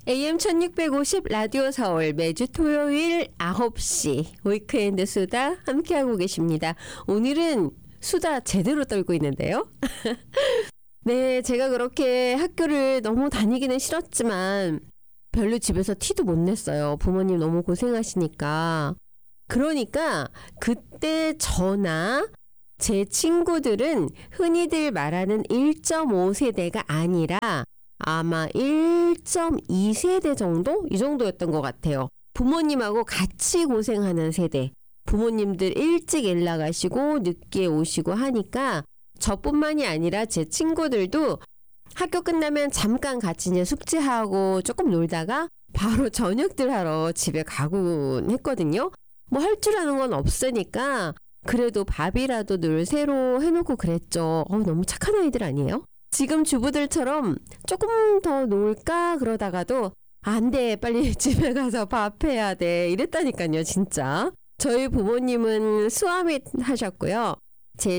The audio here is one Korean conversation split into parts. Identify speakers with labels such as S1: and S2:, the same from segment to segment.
S1: AM 1650 라디오 서울 매주 토요일 9시 위크엔드 수다 함께하고 계십니다. 오늘은 수다 제대로 떨고 있는데요. 네, 제가 그렇게 학교를 너무 다니기는 싫었지만 별로 집에서 티도 못 냈어요. 부모님 너무 고생하시니까. 그러니까 그때 저나 제 친구들은 흔히들 말하는 1.5세대가 아니라 아마 1.2세대 정도? 이 정도였던 것 같아요. 부모님하고 같이 고생하는 세대. 부모님들 일찍 일 나가시고 늦게 오시고 하니까 저뿐만이 아니라 제 친구들도 학교 끝나면 잠깐 같이 이제 숙제하고 조금 놀다가 바로 저녁들 하러 집에 가곤 했거든요. 뭐 할 줄 아는 건 없으니까 그래도 밥이라도 늘 새로 해놓고 그랬죠. 너무 착한 아이들 아니에요? 지금 주부들처럼 조금 더 놀까 그러다가도 안 돼, 빨리 집에 가서 밥 해야 돼 이랬다니까요. 진짜 저희 부모님은 수아밋 하셨고요. 제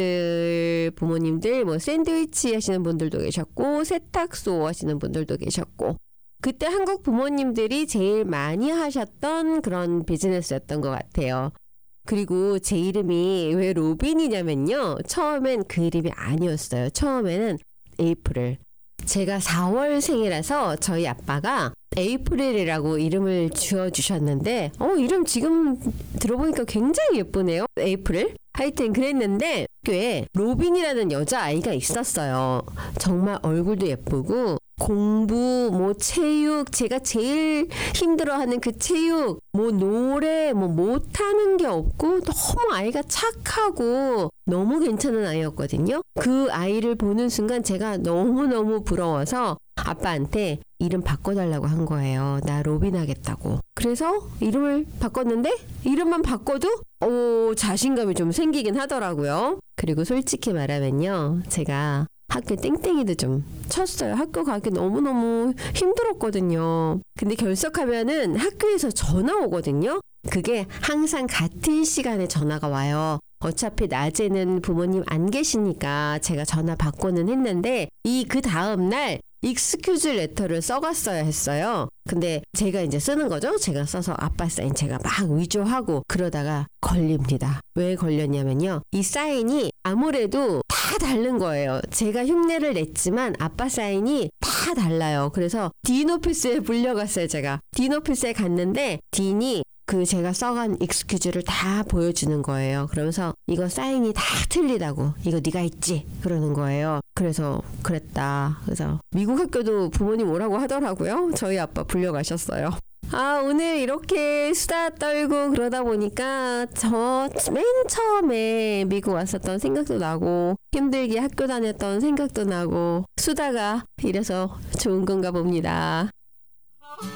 S1: 친구들 부모님들 뭐 샌드위치 하시는 분들도 계셨고 세탁소 하시는 분들도 계셨고 그때 한국 부모님들이 제일 많이 하셨던 그런 비즈니스였던 것 같아요. 그리고 제 이름이 왜 로빈이냐면요. 처음엔 그 이름이 아니었어요. 처음에는 에이프릴. 제가 4월생이라서 저희 아빠가 에이프릴이라고 이름을 지어주셨는데 이름 지금 들어보니까 굉장히 예쁘네요. 에이프릴. 하여튼 그랬는데 학교에 로빈이라는 여자아이가 있었어요. 정말 얼굴도 예쁘고 공부, 뭐 체육, 제가 제일 힘들어하는 그 체육, 뭐 노래, 뭐 못하는 게 없고 너무 아이가 착하고 너무 괜찮은 아이였거든요. 그 아이를 보는 순간 제가 너무너무 부러워서 아빠한테 이름 바꿔달라고 한 거예요. 나 로빈 하겠다고. 그래서 이름을 바꿨는데 이름만 바꿔도 자신감이 좀 생기긴 하더라고요. 그리고 솔직히 말하면요. 제가 학교 땡땡이도 좀 쳤어요. 학교 가기 너무너무 힘들었거든요. 근데 결석하면은 학교에서 전화 오거든요. 그게 항상 같은 시간에 전화가 와요. 어차피 낮에는 부모님 안 계시니까 제가 전화 받고는 했는데 그 다음날 익스큐즈 레터를 써갔어야 했어요. 근데 제가 이제 쓰는 거죠. 제가 써서 아빠 사인 제가 막 위조하고 그러다가 걸립니다. 왜 걸렸냐면요. 이 사인이 아무래도 다 다른 거예요. 제가 흉내를 냈지만 아빠 사인이 다 달라요. 그래서 딘 오피스에 불려갔어요. 제가 딘 오피스에 갔는데 딘이 제가 써간 익스큐즈를 다 보여주는 거예요. 그러면서 이거 사인이 다 틀리다고. 이거 네가 했지? 그러는 거예요. 그래서 그랬다. 그래서 미국 학교도 부모님 오라고 하더라고요. 저희 아빠 불려가셨어요. 오늘 이렇게 수다 떨고 그러다 보니까 저 맨 처음에 미국 왔었던 생각도 나고 힘들게 학교 다녔던 생각도 나고 수다가 이래서 좋은 건가 봅니다.